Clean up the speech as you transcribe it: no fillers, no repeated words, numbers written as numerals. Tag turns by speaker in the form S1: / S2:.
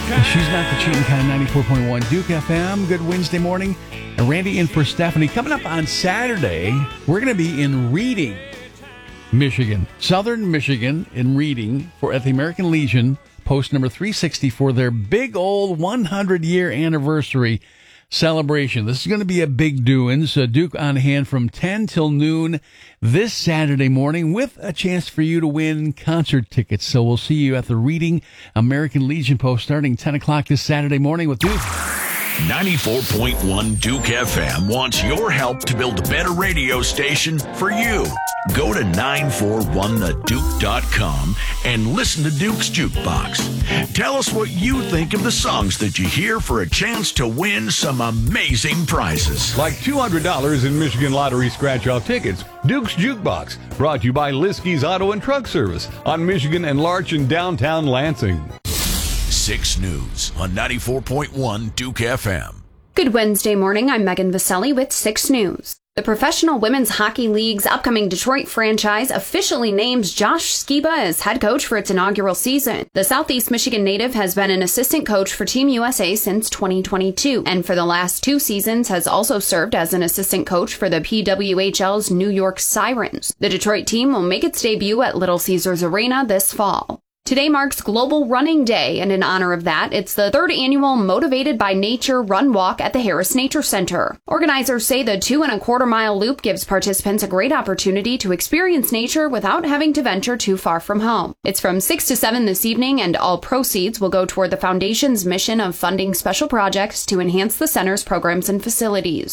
S1: She's not the cheating kind. 94.1 Duke FM. Good Wednesday morning. Randy in for Stephanie. Coming up on Saturday, we're going to be in Reading, Michigan. Southern Michigan in Reading at the American Legion, post number 360 for their big old 100-year anniversary celebration. This is going to be a big doings. Duke on hand from 10 till noon this Saturday morning with a chance for you to win concert tickets. So we'll see you at the Reading American Legion post starting 10 o'clock this Saturday morning with Duke.
S2: 94.1 Duke FM wants your help to build a better radio station for you. Go to 941theduke.com and listen to Duke's Jukebox. Tell us what you think of the songs that you hear for a chance to win some amazing prizes.
S3: Like $200 in Michigan Lottery scratch-off tickets. Duke's Jukebox, brought to you by Liskey's Auto and Truck Service on Michigan and Larch in downtown Lansing.
S2: 6 News on 94.1 Duke FM.
S4: Good Wednesday morning. I'm Megan Vaselli with 6 News. The Professional Women's Hockey League's upcoming Detroit franchise officially names Josh Skiba as head coach for its inaugural season. The Southeast Michigan native has been an assistant coach for Team USA since 2022, and for the last 2 seasons has also served as an assistant coach for the PWHL's New York Sirens. The Detroit team will make its debut at Little Caesars Arena this fall. Today marks Global Running Day, and in honor of that, it's the 3rd annual Motivated by Nature Run Walk at the Harris Nature Center. Organizers say the 2.25-mile loop gives participants a great opportunity to experience nature without having to venture too far from home. It's from 6 to 7 this evening, and all proceeds will go toward the Foundation's mission of funding special projects to enhance the center's programs and facilities.